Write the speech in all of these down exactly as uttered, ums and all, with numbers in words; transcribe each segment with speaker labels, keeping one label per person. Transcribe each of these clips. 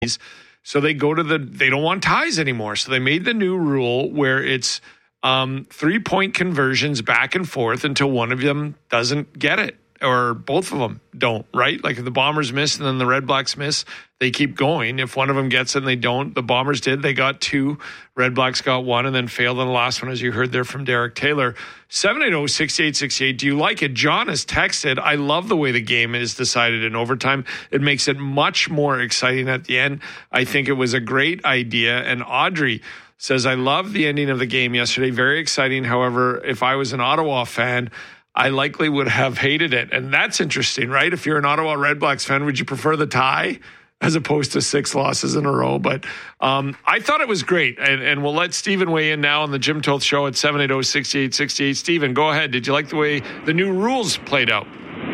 Speaker 1: So they go to the, they don't want ties anymore. So they made the new rule where it's um, three-point conversions back and forth until one of them doesn't get it, or both of them don't, right? Like if the Bombers miss and then the Red Blacks miss, they keep going. If one of them gets it and they don't, the Bombers did. They got two. Red Blacks got one and then failed on the last one, as you heard there from Derek Taylor. seven eight zero, six eight six eight. Do you like it? John has texted, I love the way the game is decided in overtime. It makes it much more exciting at the end. I think it was a great idea. And Audrey says, I love the ending of the game yesterday. Very exciting. However, if I was an Ottawa fan, I likely would have hated it. And that's interesting, right? If you're an Ottawa Red Blacks fan, would you prefer the tie as opposed to six losses in a row? But um, I thought it was great. And, and we'll let Stephen weigh in now on the Jim Toth Show at seven eight zero, six eight six eight. Stephen, go ahead. Did you like the way the new rules played out?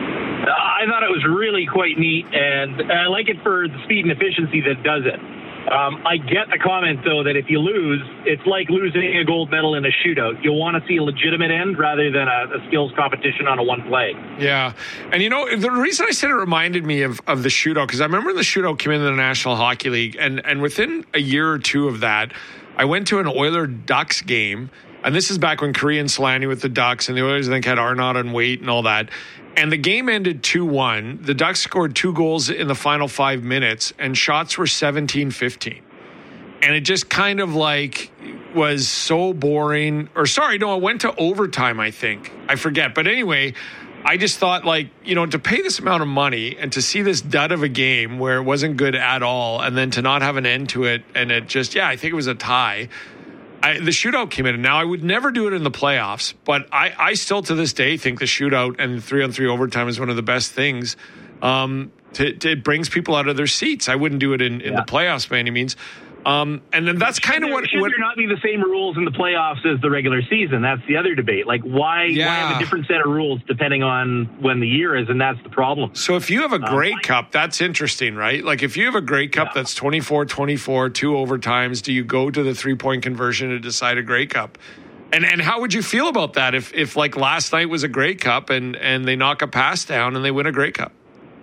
Speaker 2: I thought it was really quite neat, and I like it for the speed and efficiency that does it. Um, I get the comment, though, that if you lose, it's like losing a gold medal in a shootout. You'll want to see a legitimate end rather than a, a skills competition on a one play.
Speaker 1: Yeah. And, you know, the reason I said it reminded me of, of the shootout, because I remember the shootout came into the National Hockey League, and, and within a year or two of that, I went to an Oilers-Ducks game, and this is back when Korean Solani with the Ducks, and the Oilers, I think, had Arnott and Waite and all that. And the game ended two one. The Ducks scored two goals in the final five minutes, and shots were seventeen fifteen. And it just kind of like was so boring. Or sorry, no, it went to overtime, I think. I forget. But anyway, I just thought, like, you know, to pay this amount of money and to see this dud of a game where it wasn't good at all, and then to not have an end to it, and it just, yeah, I think it was a tie. I, the shootout came in. Now, I would never do it in the playoffs, but I, I still to this day think the shootout and three-on-three overtime is one of the best things. Um, to, to, it brings people out of their seats. I wouldn't do it in, in
Speaker 2: yeah.
Speaker 1: the playoffs by any means. Um, and then that's kind of what...
Speaker 2: Should
Speaker 1: what,
Speaker 2: there not be the same rules in the playoffs as the regular season? That's the other debate. Like, why,
Speaker 1: yeah.
Speaker 2: why have a different set of rules depending on when the year is, and that's the problem.
Speaker 1: So if you have a Grey
Speaker 2: um,
Speaker 1: Cup, that's interesting, right? Like, if you have a Grey Cup
Speaker 2: yeah.
Speaker 1: that's twenty-four twenty-four, two overtimes, do you go to the three-point conversion to decide a Grey Cup? And and how would you feel about that if, if like, last night was a Grey Cup and, and they knock a pass down and they win a Grey Cup?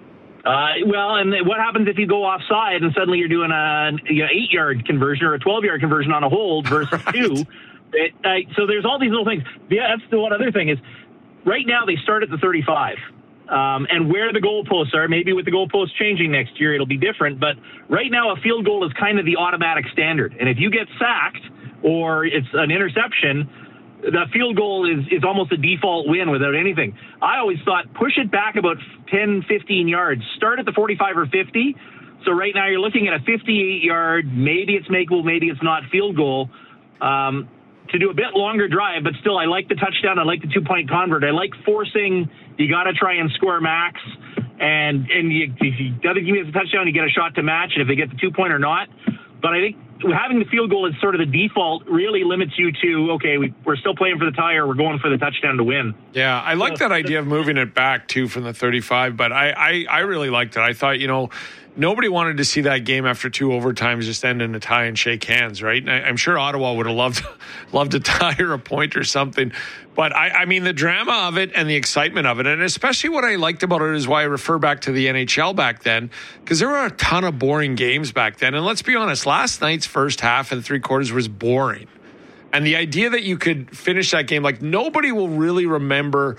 Speaker 2: Uh, well, and what happens if you go offside and suddenly you're doing a you know, eight-yard conversion or a twelve-yard conversion on a hold versus right. two? It, uh, so there's all these little things. Yeah, that's the one other thing is right now they start at the thirty-five. Um, and where the goalposts are, maybe with the goalposts changing next year, it'll be different. But right now a field goal is kind of the automatic standard. And if you get sacked or it's an interception, the field goal is, is almost a default win without anything. I always thought push it back about ten, fifteen yards. Start at the forty-five or fifty. So right now you're looking at a fifty-eight yard, maybe it's makeable, maybe it's not field goal, um, to do a bit longer drive. But still, I like the touchdown. I like the two-point convert. I like forcing. You got to try and score max. And, and you, if you, the other team gets a touchdown, you get a shot to match. And if they get the two-point or not. But I think having the field goal as sort of the default really limits you to, okay, we, we're still playing for the tie or we're going for the touchdown to win.
Speaker 1: Yeah, I like that idea of moving it back, too, from the thirty-five. But I, I, I really liked it. I thought, you know, nobody wanted to see that game after two overtimes just end in a tie and shake hands, right? And I, I'm sure Ottawa would have loved, loved a tie or a point or something. But, I, I mean, the drama of it and the excitement of it, and especially what I liked about it is why I refer back to the N H L back then, because there were a ton of boring games back then. And let's be honest, last night's first half and three quarters was boring. And the idea that you could finish that game, like nobody will really remember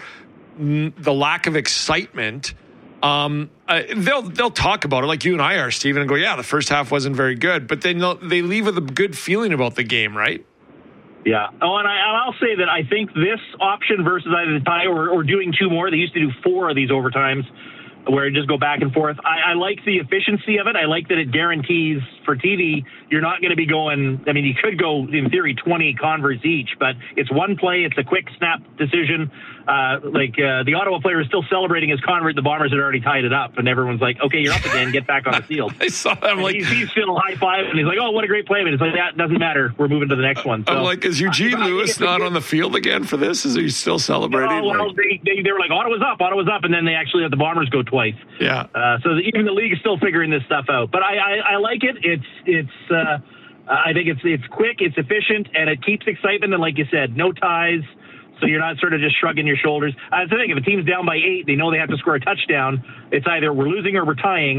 Speaker 1: the lack of excitement. Um, uh, they'll they'll talk about it like you and I are, Stephen, and go, yeah, the first half wasn't very good. But then they leave with a good feeling about the game, right?
Speaker 2: Yeah. Oh, and I, I'll say that I think this option versus either the tie or, or doing two more, they used to do four of these overtimes where it just go back and forth. I, I like the efficiency of it. I like that it guarantees for T V, you're not going to be going, I mean, you could go, in theory, twenty converts each, but it's one play. It's a quick snap decision. Uh, like uh, the Ottawa player is still celebrating his convert. The Bombers had already tied it up, and everyone's like, okay, you're up again. Get back on the field.
Speaker 1: I saw that. I'm like,
Speaker 2: he's, he's still high five, and he's like, oh, what a great play. But it's like, that doesn't matter. We're moving to the next one. So,
Speaker 1: I'm like, is Eugene uh, Lewis not on the field again for this? Is he still celebrating?
Speaker 2: Oh, well,
Speaker 1: like,
Speaker 2: they, they, they were like, Ottawa's up, Ottawa's up, and then they actually had the Bombers go twice.
Speaker 1: Yeah.
Speaker 2: Uh, so the, even the league is still figuring this stuff out. But I, I, I like it. It's it's. Uh, I think it's it's quick, it's efficient, and it keeps excitement. And like you said, no ties, so you're not sort of just shrugging your shoulders. That's the thing. If a team's down by eight, they know they have to score a touchdown. It's either we're losing or we're tying.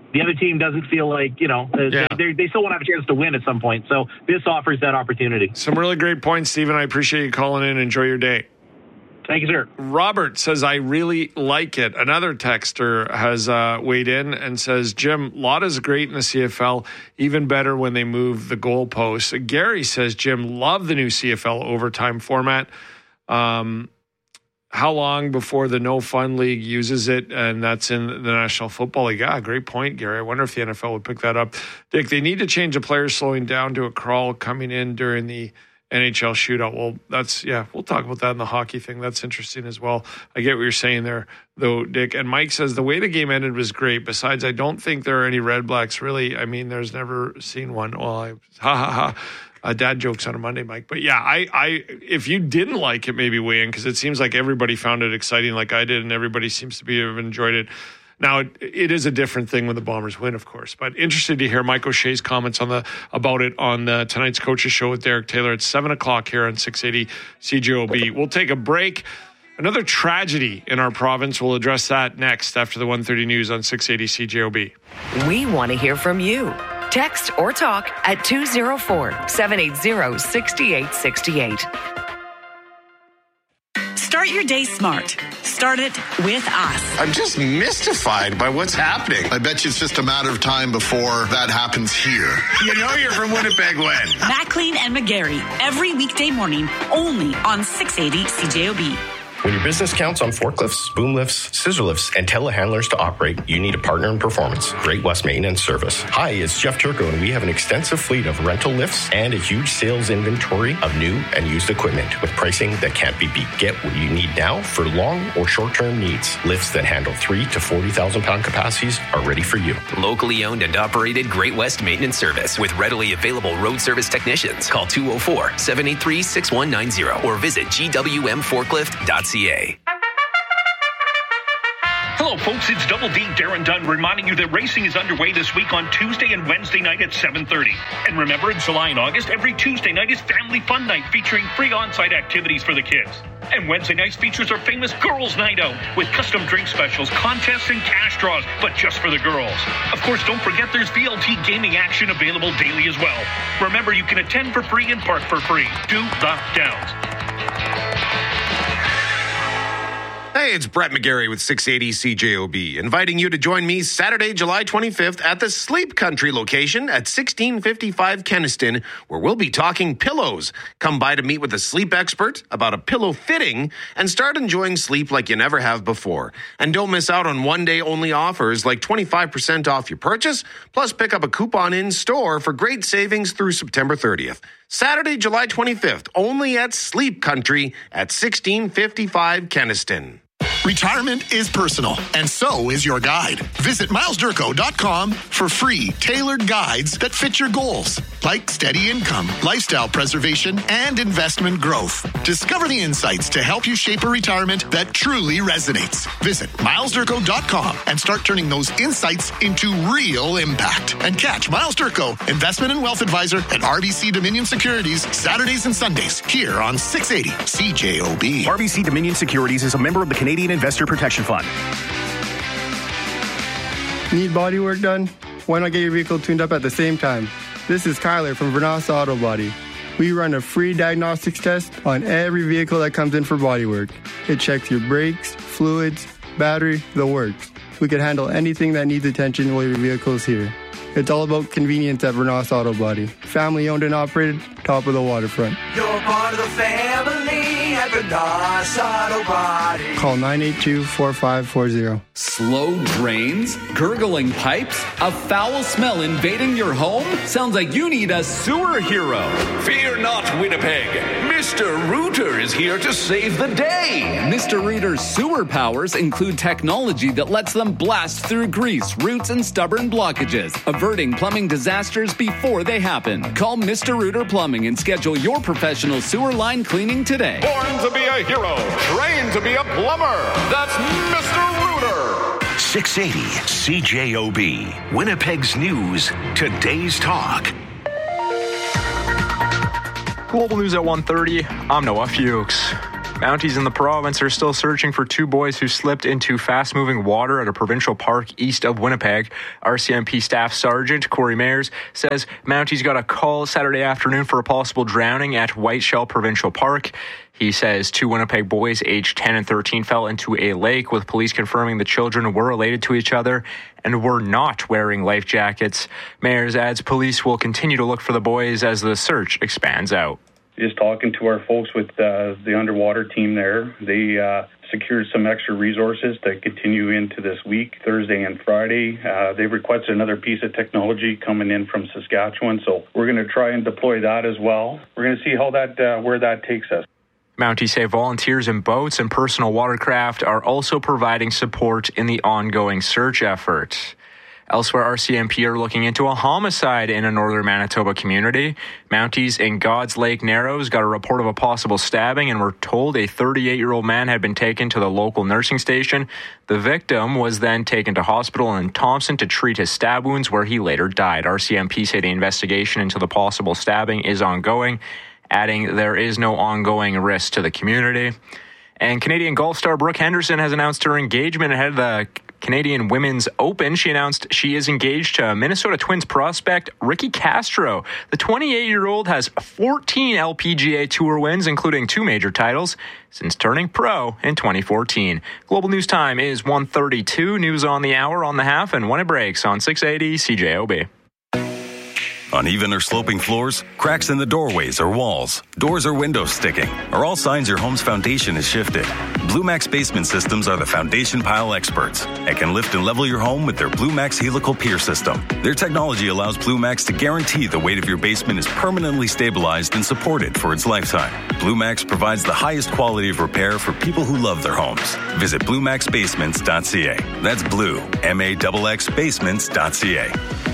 Speaker 2: the other team doesn't feel like, you know, yeah. they, they still want to have a chance to win at some point. So this offers that opportunity.
Speaker 1: Some really great points, Stephen. I appreciate you calling in. Enjoy your day.
Speaker 2: Thank you, sir.
Speaker 1: Robert says, I really like it. Another texter has uh, weighed in and says, Jim, Lotta's great in the C F L, even better when they move the goalposts. Gary says, Jim, love the new C F L overtime format. Um, how long before the No Fun League uses it? And that's in the National Football League. Yeah, great point, Gary. I wonder if the N F L would pick that up. Dick, they need to change a player slowing down to a crawl coming in during the N H L shootout. Well, that's, yeah, we'll talk about that in the hockey thing. That's interesting as well. I get what you're saying there, though, Dick. And Mike says the way the game ended was great. Besides, I don't think there are any Red Blacks, really. I mean, there's never seen one. Well, I, ha ha ha. Uh, dad jokes on a Monday, Mike. But yeah, I, I, if you didn't like it, maybe weigh in, because it seems like everybody found it exciting like I did, and everybody seems to be have enjoyed it. Now, it, it is a different thing when the Bombers win, of course. But interested to hear Mike O'Shea's comments on the about it on uh, tonight's Coaches Show with Derek Taylor at seven o'clock here on six eighty C J O B. We'll take a break. Another tragedy in our province. We'll address that next after the one thirty news on six eighty C J O B.
Speaker 3: We want to hear from you. Text or talk at two oh four, seven eight zero, six eight six eight.
Speaker 4: Start your day smart. Start it with us.
Speaker 5: I'm just mystified by what's happening.
Speaker 6: I bet you it's just a matter of time before that happens here.
Speaker 5: You know you're from Winnipeg when?
Speaker 4: Maclean and McGarry, every weekday morning, only on six eighty C J O B.
Speaker 7: When your business counts on forklifts, boom lifts, scissor lifts, and telehandlers to operate, you need a partner in performance. Great West Maintenance Service. Hi, it's Jeff Turco, and we have an extensive fleet of rental lifts and a huge sales inventory of new and used equipment with pricing that can't be beat. Get what you need now for long or short-term needs. Lifts that handle three to forty thousand pound capacities are ready for you.
Speaker 8: Locally owned and operated Great West Maintenance Service with readily available road service technicians. Call two oh four, seven eight three, six one nine zero or visit g w m forklift dot c a.
Speaker 9: Hello, folks. It's Double D Darren Dunn reminding you that racing is underway this week on Tuesday and Wednesday night at seven thirty. And remember, in July and August, every Tuesday night is Family Fun Night featuring free on-site activities for the kids. And Wednesday nights features our famous Girls Night Out with custom drink specials, contests, and cash draws, but just for the girls. Of course, don't forget there's V L T gaming action available daily as well. Remember, you can attend for free and park for free. Do the Downs.
Speaker 5: Hey, it's Brett McGarry with six eighty C J O B, inviting you to join me Saturday, July twenty-fifth at the Sleep Country location at sixteen fifty-five Kenniston, where we'll be talking pillows. Come by to meet with a sleep expert about a pillow fitting and start enjoying sleep like you never have before. And don't miss out on one-day-only offers like twenty-five percent off your purchase, plus pick up a coupon in-store for great savings through September thirtieth. Saturday, July twenty-fifth, only at Sleep Country at sixteen fifty-five Kenniston.
Speaker 6: Retirement is personal, and so is your guide. Visit miles durko dot com for free, tailored guides that fit your goals, like steady income, lifestyle preservation, and investment growth. Discover the insights to help you shape a retirement that truly resonates. Visit miles durko dot com and start turning those insights into real impact. And catch Miles Durko, Investment and Wealth Advisor at R B C Dominion Securities, Saturdays and Sundays, here on six eighty C J O B.
Speaker 10: R B C Dominion Securities is a member of the Canadian Investor Protection Fund.
Speaker 11: Need body work done? Why not get your vehicle tuned up at the same time? This is Kyler from Vernas Auto Body. We run a free diagnostics test on every vehicle that comes in for body work. It checks your brakes, fluids, battery, the works. We can handle anything that needs attention while your vehicle is here. It's all about convenience at Vernas Auto Body. Family owned and operated, top of the waterfront.
Speaker 12: You're part of the family at Vernas Auto Body.
Speaker 11: Call nine eight two, four five four zero.
Speaker 13: Slow drains? Gurgling pipes? A foul smell invading your home? Sounds like you need a sewer hero.
Speaker 14: Fear not, Winnipeg. Mister Rooter is here to save the day.
Speaker 13: Mister Rooter's sewer powers include technology that lets them blast through grease, roots, and stubborn blockages, averting plumbing disasters before they happen. Call Mister Rooter Plumbing and schedule your professional sewer line cleaning today.
Speaker 15: Born to be a hero, trained to be a plumber. That's Mister Rooter.
Speaker 16: six eighty C J O B, Winnipeg's News, today's talk.
Speaker 17: Global News at one thirty, I'm Noah Fuchs. Mounties in the province are still searching for two boys who slipped into fast-moving water at a provincial park east of Winnipeg. R C M P Staff Sergeant Corey Mayers says Mounties got a call Saturday afternoon for a possible drowning at Whiteshell Provincial Park. He says two Winnipeg boys aged ten and thirteen fell into a lake, with police confirming the children were related to each other and were not wearing life jackets. Mayers adds police will continue to look for the boys as the search expands out.
Speaker 18: Just talking to our folks with uh, the underwater team there, they uh, secured some extra resources to continue into this week, Thursday and Friday. Uh, they've requested another piece of technology coming in from Saskatchewan, so we're going to try and deploy that as well. We're going to see how that uh, where that takes us.
Speaker 17: Mounties say volunteers in boats and personal watercraft are also providing support in the ongoing search effort. Elsewhere, R C M P are looking into a homicide in a northern Manitoba community. Mounties in God's Lake Narrows got a report of a possible stabbing and were told a thirty-eight-year-old man had been taken to the local nursing station. The victim was then taken to hospital in Thompson to treat his stab wounds, where he later died. R C M P say the investigation into the possible stabbing is ongoing, adding there is no ongoing risk to the community. And Canadian golf star Brooke Henderson has announced her engagement ahead of the Canadian Women's Open. She announced she is engaged to Minnesota Twins prospect Ricky Castro. The twenty-eight-year-old has fourteen L P G A Tour wins, including two major titles, since turning pro in twenty fourteen. Global News Time is one thirty-two. News on the hour, on the half, and when it breaks on six eighty C J O B.
Speaker 19: Uneven or sloping floors, cracks in the doorways or walls, doors or windows sticking, are all signs your home's foundation is shifted. BlueMax Basement Systems are the foundation pile experts and can lift and level your home with their BlueMax Helical Pier System. Their technology allows BlueMax to guarantee the weight of your basement is permanently stabilized and supported for its lifetime. BlueMax provides the highest quality of repair for people who love their homes. Visit blue max basements dot c a. That's blue, M A X X basements dot c a.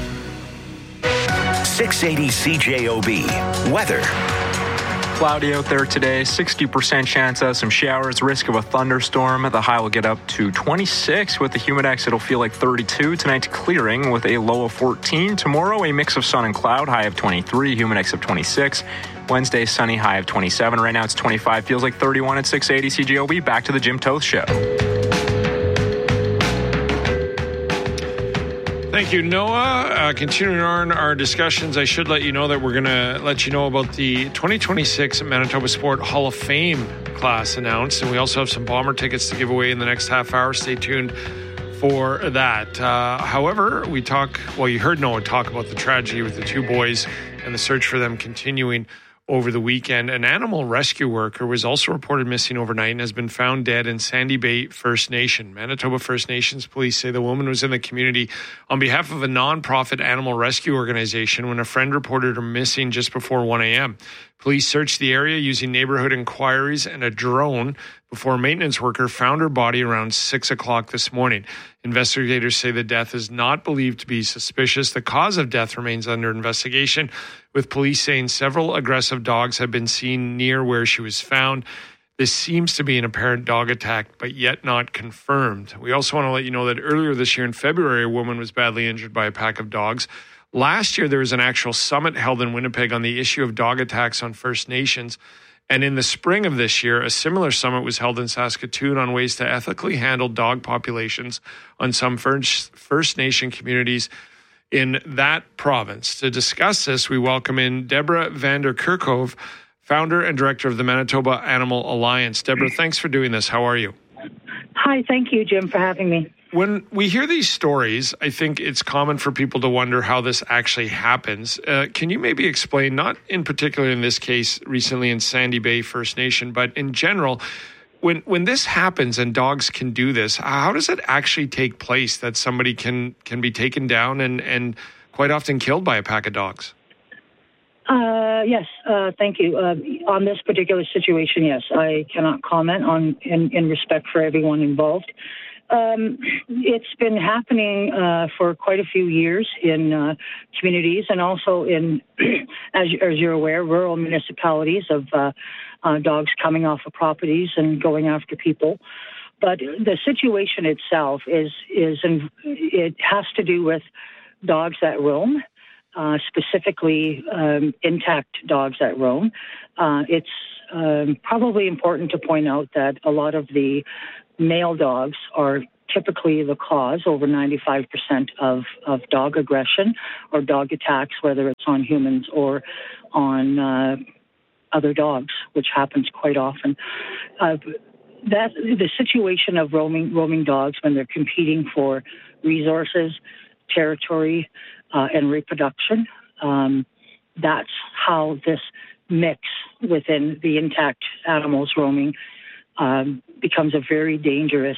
Speaker 16: six eighty C J O B. Weather.
Speaker 17: Cloudy out there today, sixty percent chance of some showers, risk of a thunderstorm. The high will get up to twenty-six. With the humidex, it'll feel like thirty-two. Tonight, clearing with a low of fourteen. Tomorrow, a mix of sun and cloud, high of twenty-three, humidex of twenty-six. Wednesday, sunny, high of twenty-seven. Right now, it's twenty-five, feels like thirty-one at six eighty C J O B. Back to the Jim Toth Show.
Speaker 1: Thank you, Noah. Uh, continuing on our discussions, I should let you know that we're going to let you know about the twenty twenty-six Manitoba Sport Hall of Fame class announced, and we also have some Bomber tickets to give away in the next half hour. Stay tuned for that. Uh, however, we talk, well, you heard Noah talk about the tragedy with the two boys and the search for them continuing over the weekend. An animal rescue worker was also reported missing overnight and has been found dead in Sandy Bay First Nation. Manitoba First Nations police say the woman was in the community on behalf of a nonprofit animal rescue organization when a friend reported her missing just before one a.m. Police searched the area using neighborhood inquiries and a drone before a maintenance worker found her body around six o'clock this morning. Investigators say the death is not believed to be suspicious. The cause of death remains under investigation, with police saying several aggressive dogs have been seen near where she was found. This seems to be an apparent dog attack, but yet not confirmed. We also want to let you know that earlier this year in February, a woman was badly injured by a pack of dogs. Last year, there was an actual summit held in Winnipeg on the issue of dog attacks on First Nations. And in the spring of this year, a similar summit was held in Saskatoon on ways to ethically handle dog populations on some First, First Nation communities in that province. To discuss this, we welcome in Deborah Vander Kerkhove, founder and director of the Manitoba Animal Alliance. Deborah, thanks for doing this. How are you?
Speaker 20: Hi, thank you, Jim, for having me.
Speaker 1: When we hear these stories, I think it's common for people to wonder how this actually happens. Uh, can you maybe explain, not in particular in this case recently in Sandy Bay First Nation, but in general, when when this happens and dogs can do this, how does it actually take place that somebody can can be taken down and, and quite often killed by a pack of dogs?
Speaker 20: Uh, yes, uh, thank you. Uh, on this particular situation, yes, I cannot comment on in, in respect for everyone involved. Um, it's been happening uh, for quite a few years in uh, communities and also in, as, as you're aware, rural municipalities of uh, uh, dogs coming off of properties and going after people. But the situation itself is is in, it has to do with dogs that roam. Uh, specifically um, intact dogs that roam. Uh, it's um, probably important to point out that a lot of the male dogs are typically the cause, over ninety-five percent of, of dog aggression or dog attacks, whether it's on humans or on uh, other dogs, which happens quite often. Uh, that the situation of roaming roaming dogs when they're competing for resources, territory, uh, and reproduction, um, that's how this mix within the intact animals roaming um, becomes a very dangerous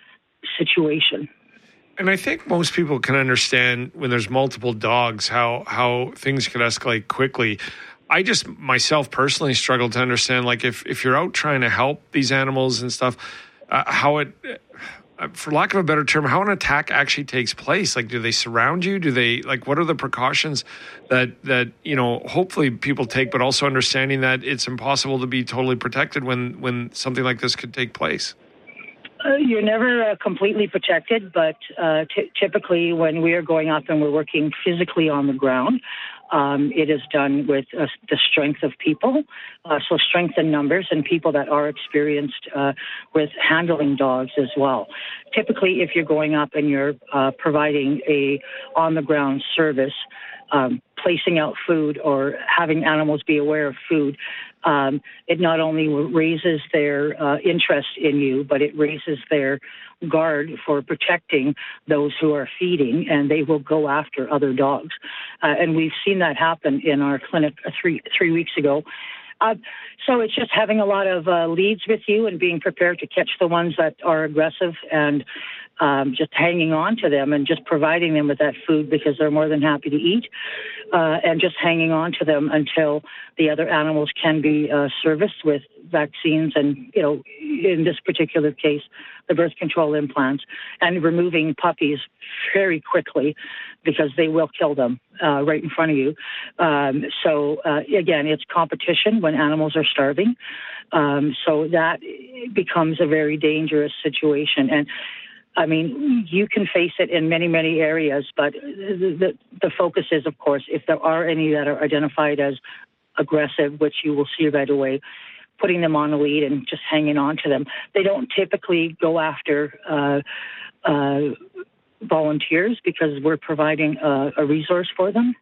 Speaker 20: situation.
Speaker 1: And I think most people can understand when there's multiple dogs how how things could escalate quickly. I just myself personally struggle to understand, like if, if you're out trying to help these animals and stuff, uh, how it, uh, for lack of a better term, how an attack actually takes place. Like, do they surround you? Do they, like, what are the precautions that, that, you know, hopefully people take, but also understanding that it's impossible to be totally protected when, when something like this could take place?
Speaker 20: Uh, you're never uh, completely protected, but uh, t- typically when we are going up and we're working physically on the ground, um, it is done with uh, the strength of people, uh, so strength in numbers and people that are experienced uh, with handling dogs as well. Typically, if you're going up and you're uh, providing a on-the-ground service, um, placing out food or having animals be aware of food, Um, it not only raises their uh, interest in you, but it raises their guard for protecting those who are feeding, and they will go after other dogs. Uh, and we've seen that happen in our clinic three three weeks ago. Uh, so it's just having a lot of uh, leads with you and being prepared to catch the ones that are aggressive and um, just hanging on to them and just providing them with that food because they're more than happy to eat, uh, and just hanging on to them until the other animals can be uh, serviced with vaccines and, you know, in this particular case, the birth control implants, and removing puppies very quickly because they will kill them uh, right in front of you. Um, so, uh, again, it's competition when animals are starving. Um, so that becomes a very dangerous situation. And I mean, you can face it in many, many areas, but the, the, the focus is, of course, if there are any that are identified as aggressive, which you will see right away, putting them on a lead and just hanging on to them. They don't typically go after uh, uh, volunteers because we're providing a, a resource for them.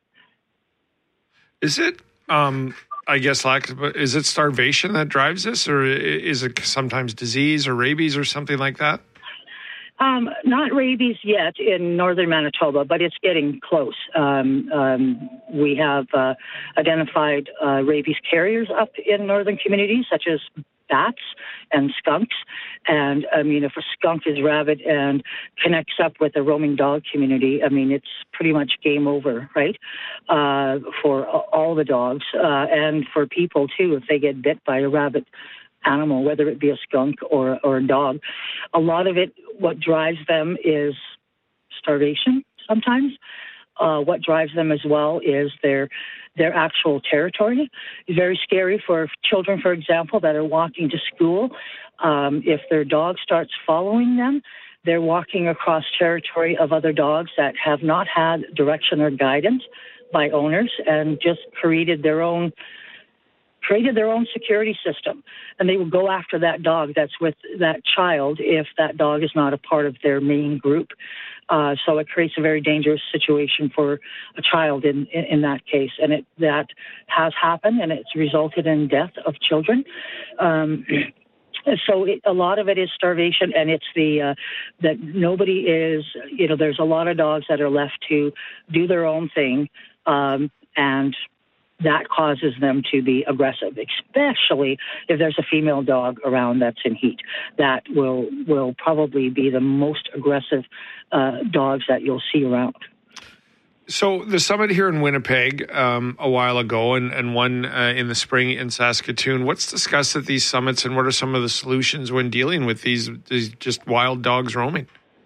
Speaker 1: Is it, um, I guess, like, is it starvation that drives this, or is it sometimes disease or rabies or something like that?
Speaker 20: Um, not rabies yet in northern Manitoba, but it's getting close. Um, um, we have uh, identified uh, rabies carriers up in northern communities, such as bats and skunks. And, I mean, if a skunk is rabid and connects up with a roaming dog community, I mean, it's pretty much game over, right, uh, for all the dogs uh, and for people, too, if they get bit by a rabid animal, whether it be a skunk or, or a dog. A lot of it, what drives them is starvation sometimes. Uh, what drives them as well is their their actual territory. It's very scary for children, for example, that are walking to school. Um, if their dog starts following them, they're walking across territory of other dogs that have not had direction or guidance by owners and just created their own created their own security system, and they will go after that dog that's with that child if that dog is not a part of their main group. Uh, so it creates a very dangerous situation for a child in, in, in that case, and it, that has happened, and it's resulted in death of children. Um, So it, a lot of it is starvation, and it's the uh, that nobody is, you know, there's a lot of dogs that are left to do their own thing, um, and that causes them to be aggressive, especially if there's a female dog around that's in heat. That will will probably be the most aggressive uh, dogs that you'll see around.
Speaker 1: So the summit here in Winnipeg um, a while ago and, and one uh, in the spring in Saskatoon, what's discussed at these summits, and what are some of the solutions when dealing with these, these just wild dogs roaming?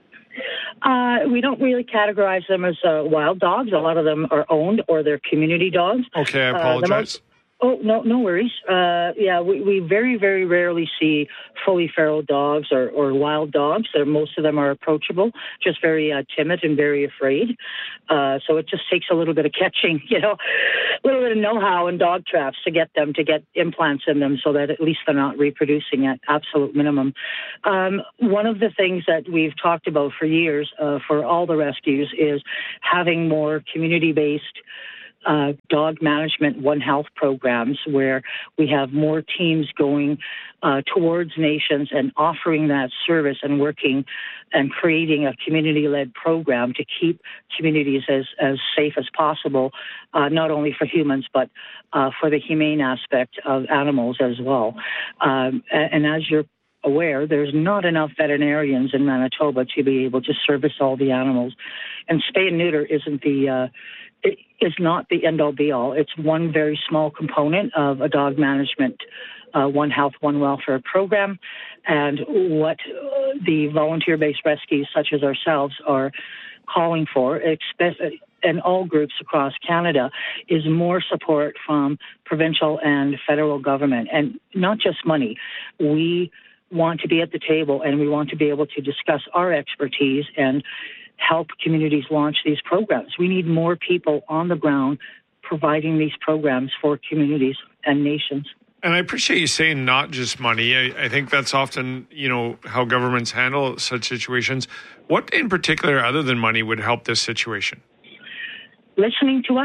Speaker 20: Uh, we don't really categorize them as uh, wild dogs. A lot of them are owned or they're community dogs.
Speaker 1: Okay, I
Speaker 20: Uh,
Speaker 1: apologize.
Speaker 20: the most, Oh, no, no worries. Uh, yeah, we, we very, very rarely see fully feral dogs or, or wild dogs. They're, most of them are approachable, just very uh, timid and very afraid. Uh, so it just takes a little bit of catching, you know, a little bit of know-how in dog traps to get them to get implants in them so that at least they're not reproducing at absolute minimum. Um, one of the things that we've talked about for years uh, for all the rescues is having more community-based Uh, dog management One Health programs where we have more teams going uh, towards nations and offering that service and working and creating a community-led program to keep communities as, as safe as possible, uh, not only for humans, but uh, for the humane aspect of animals as well. Um, and, and as you're aware, there's not enough veterinarians in Manitoba to be able to service all the animals. And spay and neuter isn't the... Uh, It is not the end-all, be-all. It's one very small component of a dog management uh, One Health, One Welfare program. And what the volunteer-based rescues, such as ourselves, are calling for, and all groups across Canada, is more support from provincial and federal government. And not just money. We want to be at the table, and we want to be able to discuss our expertise and help communities launch these programs. We need more people on the ground providing these programs for communities and nations.
Speaker 1: And I appreciate you saying not just money. I, I think that's often, you know, how governments handle such situations. What in particular, other than money, would help this situation?
Speaker 20: Listening to us.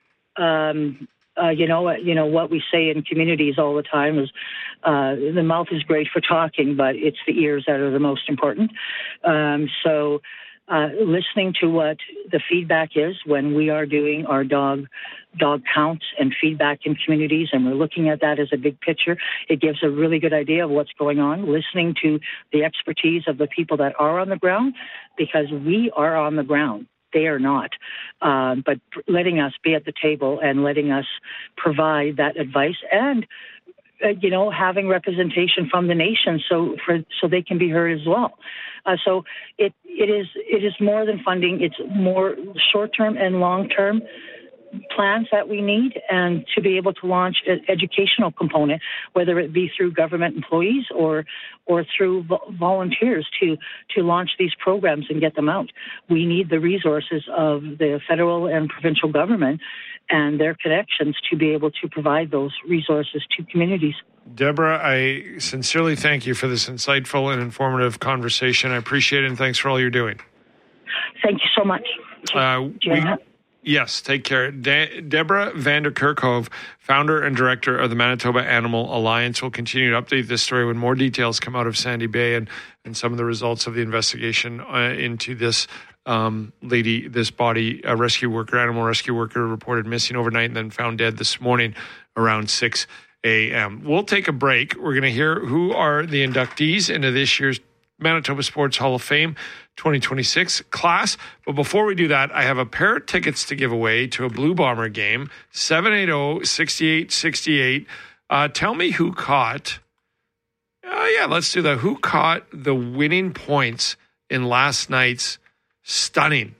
Speaker 20: Um, uh, you know, you know what we say in communities all the time is uh, the mouth is great for talking, but it's the ears that are the most important. Um, so. Uh, listening to what the feedback is when we are doing our dog dog counts and feedback in communities, and we're looking at that as a big picture. It gives a really good idea of what's going on, listening to the expertise of the people that are on the ground, because we are on the ground. They are not. Um, but letting us be at the table and letting us provide that advice and Uh, you know, having representation from the nation, so for so they can be heard as well. Uh, so it it is it is more than funding; it's more short term and long term plans that we need, and to be able to launch an educational component, whether it be through government employees or or through vo- volunteers to to launch these programs and get them out. We need the resources of the federal and provincial government and their connections to be able to provide those resources to communities.
Speaker 1: Deborah, I sincerely thank you for this insightful and informative conversation. I appreciate it, and thanks for all you're doing.
Speaker 20: Thank you so much.
Speaker 1: Uh, we, yes, take care. De- Deborah Vander Kerkhove, founder and director of the Manitoba Animal Alliance, will continue to update this story when more details come out of Sandy Bay and, and some of the results of the investigation uh, into this Um, lady, this body, a rescue worker, animal rescue worker, reported missing overnight and then found dead this morning around six a.m. We'll take a break. We're going to hear who are the inductees into this year's Manitoba Sports Hall of Fame twenty twenty-six class. But before we do that, I have a pair of tickets to give away to a Blue Bomber game, seven eight zero, six eight six eight. Uh, tell me who caught, uh, yeah, let's do that. Who caught the winning points in last night's stunning,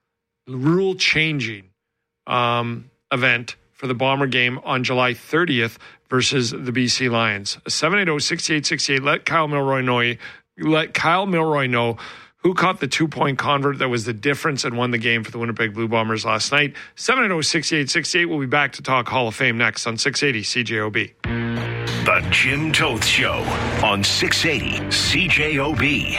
Speaker 1: rule-changing um, event for the Bomber game on July thirtieth versus the B C Lions. seven eight zero, six eight six eight. Let Kyle Milroy know. Let Kyle Milroy know who caught the two-point convert that was the difference and won the game for the Winnipeg Blue Bombers last night. seven eight zero, six eight six eight. We'll be back to talk Hall of Fame next on six eighty C J O B.
Speaker 16: The Jim Toth Show on six eighty C J O B.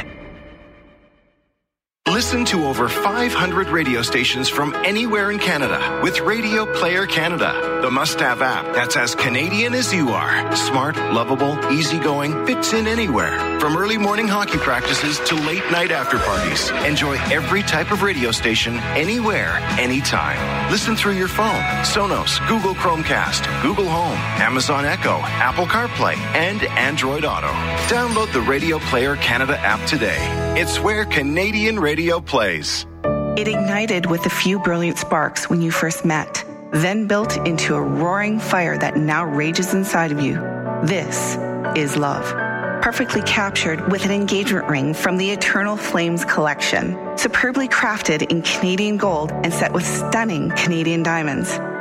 Speaker 21: Listen to over five hundred radio stations from anywhere in Canada with Radio Player Canada, the must-have app that's as Canadian as you are. Smart, lovable, easygoing, fits in anywhere. From early morning hockey practices to late night after parties. Enjoy every type of radio station, anywhere, anytime. Listen through your phone, Sonos, Google Chromecast, Google Home, Amazon Echo, Apple CarPlay, and Android Auto. Download the Radio Player Canada app today. It's where Canadian radio plays.
Speaker 22: It ignited with a few brilliant sparks when you first met, then built into a roaring fire that now rages inside of you. This is love. Perfectly captured with an engagement ring from the Eternal Flames collection. Superbly crafted in Canadian gold and set with stunning Canadian diamonds.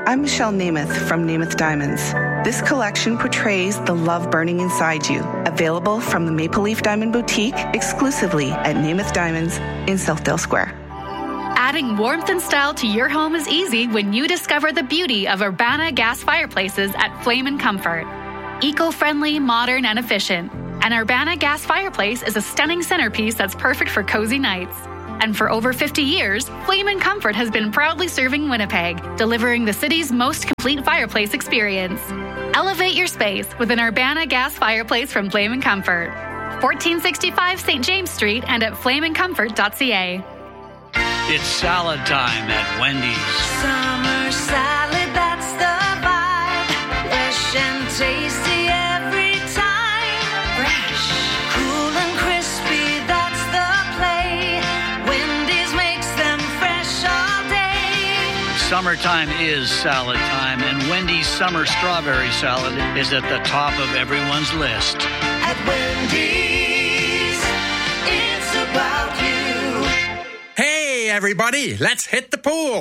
Speaker 22: I'm Michelle Namath from Namath Diamonds. This collection portrays the love burning inside you. Available from the Maple Leaf Diamond Boutique exclusively at Namath Diamonds in Southdale Square.
Speaker 2: Adding warmth and style to your home is easy when you discover the beauty of Urbana gas fireplaces at Flame and Comfort. Eco-friendly, modern, and efficient. An Urbana gas fireplace is a stunning centerpiece that's perfect for cozy nights. And for over fifty years, Flame and Comfort has been proudly serving Winnipeg, delivering the city's most complete fireplace experience. Elevate your space with an Urbana gas fireplace from Flame and Comfort. fourteen sixty-five Saint James Street and at flame and comfort dot c a.
Speaker 3: It's salad time at Wendy's.
Speaker 23: Summer salad, that's the vibe. Fresh and tasty every time. Fresh, cool and crispy, that's the play. Wendy's makes them fresh all day.
Speaker 3: Summertime is salad time, and Wendy's summer strawberry salad is at the top of everyone's list.
Speaker 23: At Wendy's, it's about you.
Speaker 24: Hey, everybody, let's hit the pool.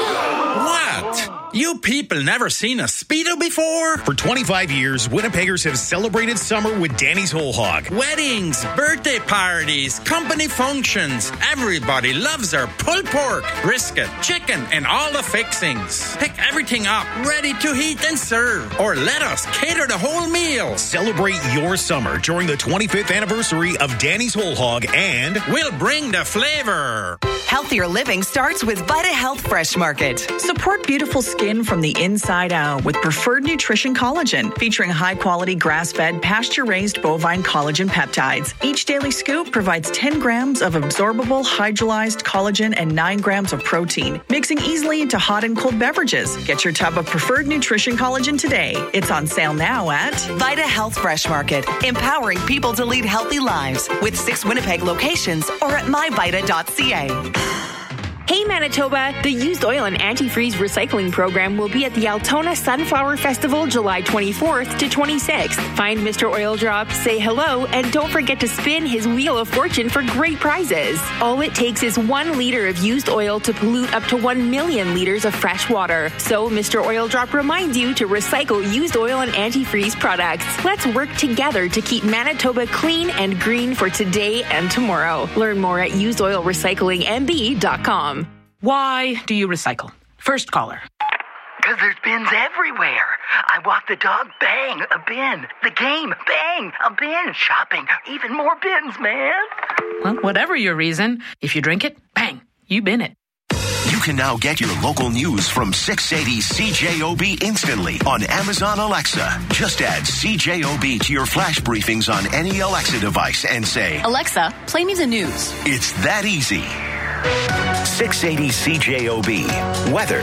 Speaker 24: What? You people never seen a Speedo before?
Speaker 25: For twenty-five years, Winnipeggers have celebrated summer with Danny's Whole Hog.
Speaker 24: Weddings, birthday parties, company functions. Everybody loves our pulled pork, brisket, chicken, and all the fixings. Pick everything up, ready to heat and serve. Or let us cater the whole meal.
Speaker 25: Celebrate your summer during the twenty-fifth anniversary of Danny's Whole Hog, and
Speaker 24: we'll bring the flavor.
Speaker 26: Healthier living starts with Vita Health Fresh Market.
Speaker 27: Support beautiful skin from the inside out with Preferred Nutrition Collagen, featuring high-quality grass-fed, pasture-raised bovine collagen peptides. Each daily scoop provides ten grams of absorbable hydrolyzed collagen and nine grams of protein, mixing easily into hot and cold beverages. Get your tub of Preferred Nutrition Collagen today. It's on sale now at
Speaker 26: Vita Health Fresh Market, empowering people to lead healthy lives with six Winnipeg locations or at my vita dot c a.
Speaker 28: Hey Manitoba, the Used Oil and Antifreeze Recycling Program will be at the Altona Sunflower Festival July twenty-fourth to twenty-sixth. Find Mister Oil Drop, say hello, and don't forget to spin his Wheel of Fortune for great prizes. All it takes is one liter of used oil to pollute up to one million liters of fresh water. So Mister Oil Drop reminds you to recycle used oil and antifreeze products. Let's work together to keep Manitoba clean and green for today and tomorrow. Learn more at used oil recycling m b dot com.
Speaker 29: Why do you recycle? First caller.
Speaker 30: Because there's bins everywhere. I walk the dog, bang, a bin. The game, bang, a bin. Shopping, even more bins, man.
Speaker 29: Well, whatever your reason, if you drink it, bang, you bin it.
Speaker 16: You can now get your local news from six eighty C J O B instantly on Amazon Alexa. Just add C J O B to your flash briefings on any Alexa device and say,
Speaker 31: Alexa, play me the news.
Speaker 16: It's that easy. six eighty C J O B. Weather.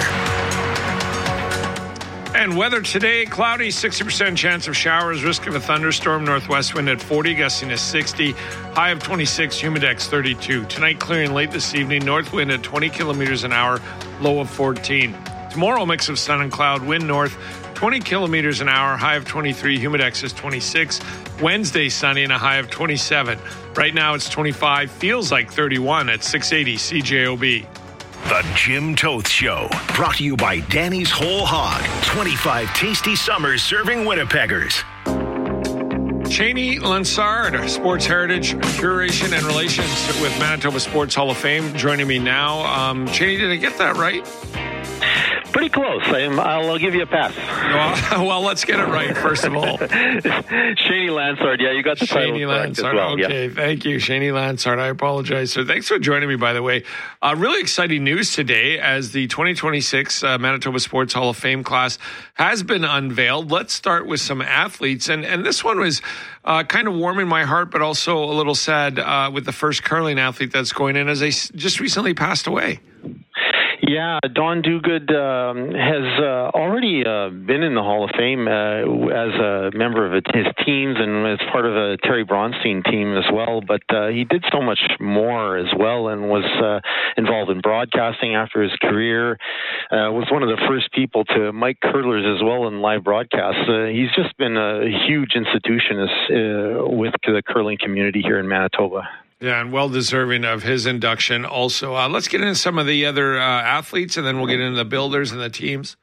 Speaker 1: And weather today, cloudy, sixty percent chance of showers, risk of a thunderstorm, northwest wind at forty, gusting to sixty, high of twenty-six, humidex thirty-two. Tonight, clearing late this evening, north wind at twenty kilometers an hour, low of fourteen. Tomorrow, mix of sun and cloud, wind north, twenty kilometers an hour, high of twenty-three, humidex is twenty-six. Wednesday, sunny and a high of twenty-seven. Right now, it's twenty-five, feels like thirty-one at six eighty C J O B.
Speaker 16: The Jim Toth Show, brought to you by Danny's Whole Hog. twenty-five tasty summers serving Winnipeggers.
Speaker 1: Cheney Lansard, Sports Heritage, Curation, and Relations with Manitoba Sports Hall of Fame, joining me now. Um, Cheney, did I get that right?
Speaker 32: Pretty close. I'm, I'll give you a pass.
Speaker 1: Well, well, let's get it right, first of all.
Speaker 32: Cheney Lansard. Yeah, you got the title correct as well.
Speaker 1: Okay,
Speaker 32: yeah.
Speaker 1: Thank you, Cheney Lansard. I apologize. So thanks for joining me, by the way. Uh, really exciting news today as the twenty twenty-six uh, Manitoba Sports Hall of Fame class has been unveiled. Let's start with some athletes. And, and this one was uh, kind of warming my heart, but also a little sad uh, with the first curling athlete that's going in as they just recently passed away.
Speaker 32: Yeah, Don Duguid um, has uh, already uh, been in the Hall of Fame uh, as a member of his teams and as part of a Terry Bronstein team as well. But uh, he did so much more as well and was uh, involved in broadcasting after his career. Uh, was one of the first people to mic curlers as well in live broadcasts. Uh, he's just been a huge institution as, uh, with the curling community here in Manitoba.
Speaker 1: Yeah, and well-deserving of his induction also. Uh, let's get into some of the other uh, athletes, and then we'll get into the builders and the teams.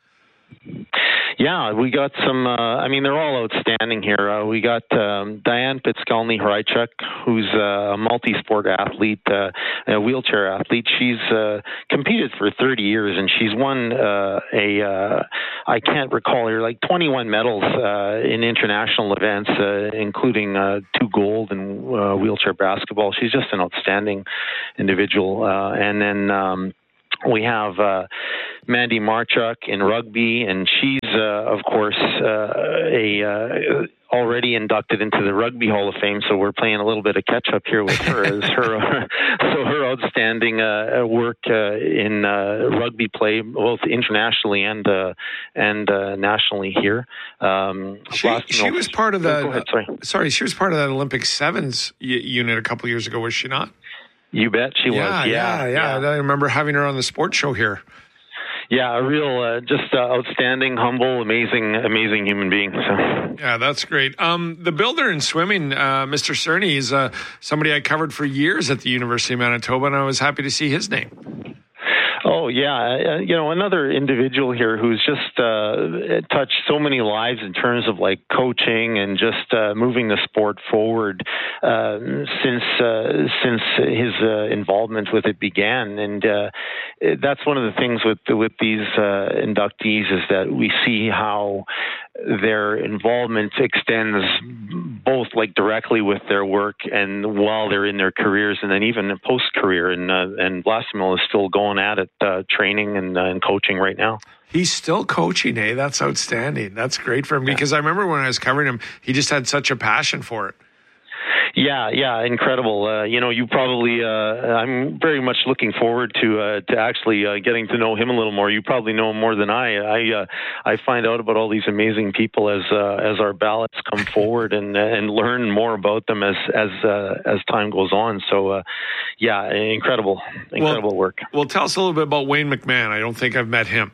Speaker 32: Yeah, we got some, uh, I mean, they're all outstanding here. Uh, we got um, Diane Pitskalny-Hraychuk, who's a multi-sport athlete, uh, a wheelchair athlete. She's uh, competed for thirty years, and she's won uh, a, uh, I can't recall here, like twenty-one medals uh, in international events, uh, including uh, two gold in uh, wheelchair basketball. She's just an outstanding individual. Uh, and then um, we have uh, Mandy Marchuk in rugby, and she's, uh, of course, uh, a uh, already inducted into the Rugby Hall of Fame. So we're playing a little bit of catch up here with her. As her, so her outstanding uh, work uh, in uh, rugby play, both internationally and uh, and uh, nationally here. Um,
Speaker 1: she, she was part of the.
Speaker 32: Go ahead, sorry.
Speaker 1: sorry, she was part of that Olympic sevens y- unit a couple of years ago, was she not?
Speaker 32: You bet she
Speaker 1: yeah,
Speaker 32: was.
Speaker 1: Yeah, yeah, yeah. I remember having her on the sports show here.
Speaker 32: Yeah, a real, uh, just uh, outstanding, humble, amazing, amazing human being. So.
Speaker 1: Yeah, that's great. Um, the builder in swimming, uh, Mister Cerny, is uh, somebody I covered for years at the University of Manitoba, and I was happy to see his name.
Speaker 32: Oh, yeah. Uh, you know, another individual here who's just uh, touched so many lives in terms of like coaching and just uh, moving the sport forward uh, since uh, since his uh, involvement with it began. And uh, that's one of the things with with these uh, inductees is that we see how their involvement extends both like directly with their work and while they're in their careers, and then even post-career. And uh, and Blastimil is still going at it, uh, training and, uh, and coaching right now.
Speaker 1: He's still coaching, eh? That's outstanding. That's great for him, because I remember when I was covering him, he just had such a passion for it.
Speaker 32: Yeah, yeah, incredible. Uh, you know, you probably, uh, I'm very much looking forward to uh, to actually uh, getting to know him a little more. You probably know him more than I. I uh, I find out about all these amazing people as uh, as our ballots come forward, and and learn more about them as as uh, as time goes on. So, uh, yeah, incredible, incredible
Speaker 1: well,
Speaker 32: work.
Speaker 1: Well, tell us a little bit about Wayne McMahon. I don't think I've met him.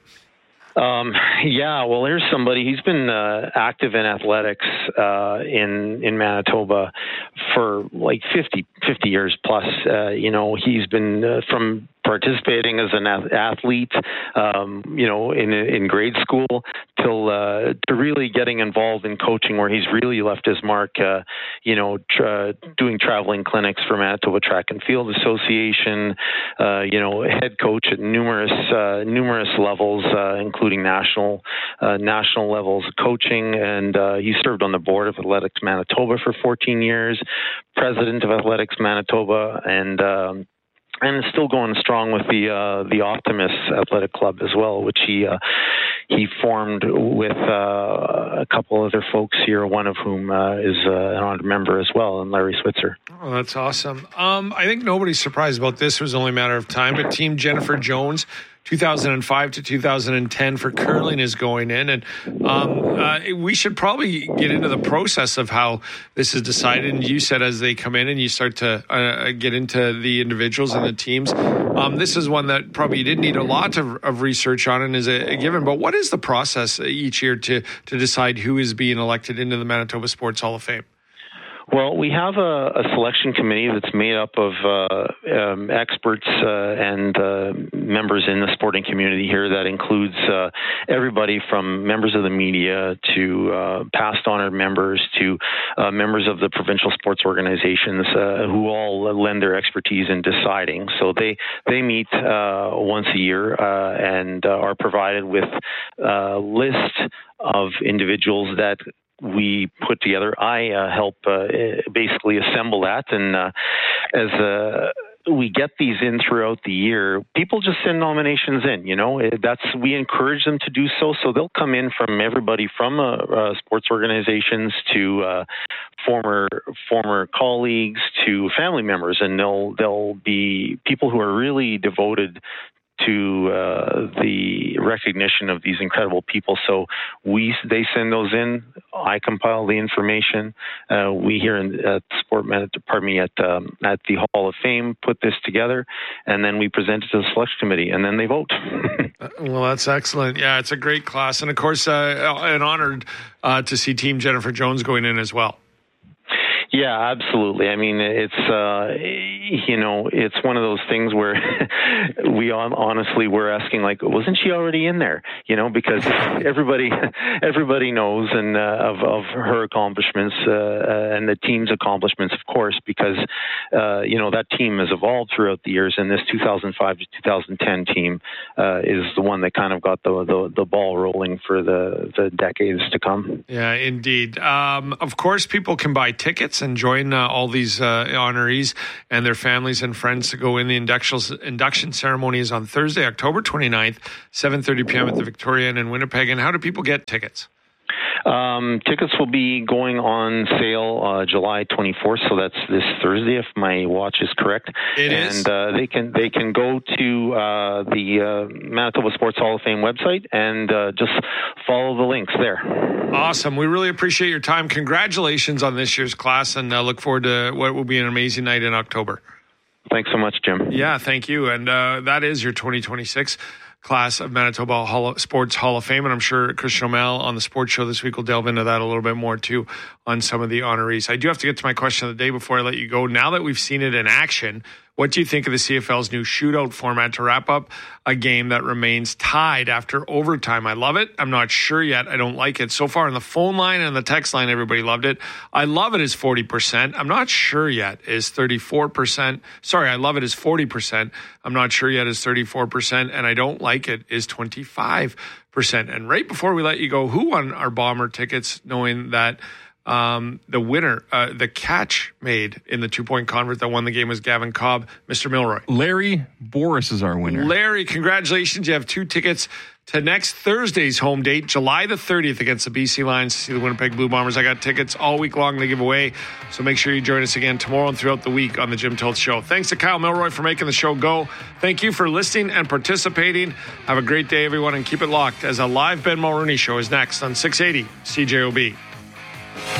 Speaker 32: Um, yeah, well, here's somebody. He's been uh, active in athletics uh, in in Manitoba for like fifty, fifty years plus. Uh, you know, he's been uh, from participating as an athlete, um, you know, in in grade school till uh, to really getting involved in coaching, where he's really left his mark. Uh, you know, tra- doing traveling clinics for Manitoba Track and Field Association. Uh, you know, head coach at numerous uh, numerous levels, uh, including national uh, national levels of coaching, and uh, he served on the board of Athletics Manitoba for fourteen years, president of Athletics Manitoba, and um, and still going strong with the uh, the Optimus Athletic Club as well, which he uh, he formed with uh, a couple other folks here, one of whom uh, is uh, an honored member as well, and Larry Switzer.
Speaker 1: Oh, that's awesome. Um, I think nobody's surprised about this. It was only a matter of time, but Team Jennifer Jones, two thousand five to two thousand ten for curling, is going in, and um, uh, we should probably get into the process of how this is decided. And you said as they come in and you start to uh, get into the individuals and the teams, um, this is one that probably you didn't need a lot of, of research on and is a, a given. But what is the process each year to to decide who is being elected into the Manitoba Sports Hall of Fame?
Speaker 32: Well, we have a, a selection committee that's made up of uh, um, experts uh, and uh, members in the sporting community here. That includes uh, everybody from members of the media to uh, past honored members to uh, members of the provincial sports organizations uh, who all lend their expertise in deciding. So they they meet uh, once a year uh, and uh, are provided with a list of individuals that we put together. I uh, help uh, basically assemble that, and uh, as uh, we get these in throughout the year, people just send nominations in. You know, that's we encourage them to do so. So they'll come in from everybody from uh, uh, sports organizations to uh, former former colleagues to family members, and they'll they'll be people who are really devoted to uh, the recognition of these incredible people. So we they send those in. I compile the information. Uh, we here in, at Sport pardon me at um, at the Hall of Fame put this together, and then we present it to the selection committee, and then they vote.
Speaker 1: Well, that's excellent. Yeah, it's a great class, and of course, uh, an honored uh, to see Team Jennifer Jones going in as well.
Speaker 32: Yeah, absolutely. I mean, it's, uh, you know, it's one of those things where we honestly were asking, like, wasn't she already in there? You know, because everybody everybody knows and uh, of, of her accomplishments uh, and the team's accomplishments, of course, because, uh, you know, that team has evolved throughout the years, and this two thousand five to two thousand ten team uh, is the one that kind of got the, the, the ball rolling for the, the decades to come.
Speaker 1: Yeah, indeed. Um, of course, people can buy tickets and join uh, all these uh, honorees and their families and friends to go in. The induction, induction ceremony is on Thursday, October twenty-ninth, seven thirty p.m. at the Victoria Inn in Winnipeg. And how do people get tickets?
Speaker 32: Um, tickets will be going on sale uh, July twenty-fourth, so that's this Thursday, if my watch is correct.
Speaker 1: It
Speaker 32: and,
Speaker 1: is.
Speaker 32: And uh, they can they can go to uh, the uh, Manitoba Sports Hall of Fame website and uh, just follow the links there.
Speaker 1: Awesome. We really appreciate your time. Congratulations on this year's class, and uh, look forward to what will be an amazing night in October.
Speaker 32: Thanks so much, Jim.
Speaker 1: Yeah, thank you. And uh, that is your twenty twenty-six class of Manitoba Hall of, Sports Hall of Fame. And I'm sure Christian O'Mell on the Sports Show this week will delve into that a little bit more, too, on some of the honorees. I do have to get to my question of the day before I let you go. Now that we've seen it in action, what do you think of the C F L's new shootout format to wrap up a game that remains tied after overtime? I love it. I'm not sure yet. I don't like it. So far on the phone line and the text line, everybody loved it. I love it as forty percent. I'm not sure yet is thirty-four percent. Sorry, I love it as forty percent. I'm not sure yet is thirty-four percent. And I don't like it is twenty-five percent. And right before we let you go, who won our Bomber tickets, knowing that Um, the winner, uh, the catch made in the two-point convert that won the game was Gavin Cobb. Mister Milroy.
Speaker 4: Larry Boris is our winner.
Speaker 1: Larry, congratulations. You have two tickets to next Thursday's home date, July the thirtieth, against the B C Lions to see the Winnipeg Blue Bombers. I got tickets all week long to give away, so make sure you join us again tomorrow and throughout the week on the Jim Tilts Show. Thanks to Kyle Milroy for making the show go. Thank you for listening and participating. Have a great day, everyone, and keep it locked as a live Ben Mulrooney Show is next on six eighty C J O B.